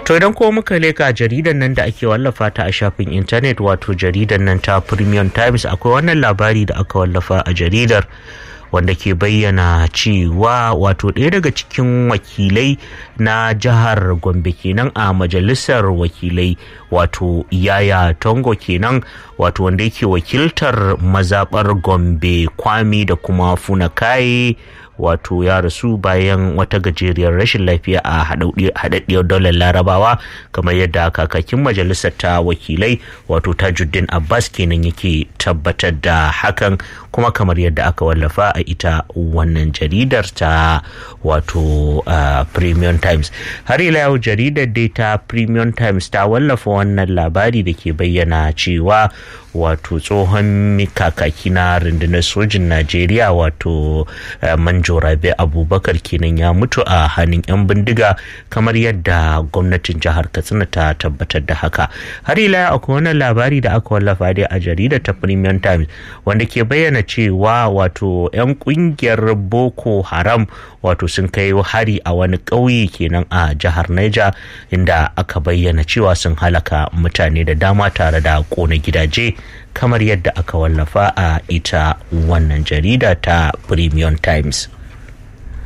To idan ko muka leka jaridar nan da ake wallafa ta a shafin intanet wato jaridar nan ta Premium Times, akwai wannan labari da aka wallafa a jaridar wanda ke bayyana cewa wato ɗaya daga cikin wakilai na jihar Gombe kenan a majalisar wakilai wato Yaya Tongo kenan wato wanda yake wakiltar mazaɓar Gombe Kwami da kuma Funakaye wato ya rasu bayan wata gajeriyar rashin lafiya a haɗaɗɗiyar daular Larabawa, kamar yadda kakakin majalisar ta wakilai wato Tajuddin Abbas kenan yake tabbatar da hakan, kuma kamar yadda aka wallafa a ita wannan jaridar ta wato Premium Times. Har ila yau jaridar dai ta Premium Times ta wallafa wannan labari da ke bayyana cewa wato tsohon kakaki na rundunar sojin Najeriya wato Manjo Rabi Abubakar kenan ya mutu a hannun 'yan bindiga, kamar yadda gwamnatin jihar Katsina ta tabbatar da haka. Har ila akwai wannan labari da aka wallafa dai a jaridar ta Premium Times wanda ke bayyana cewa wato 'yan kungiyar Boko Haram wato sun kai hari a wani ƙauye kenan a jihar Niger, inda aka bayyana cewa sun halaka mutane da dama tare da kona gidaje, kamar yadda aka wallafa a ita wannan jarida ta Premium Times.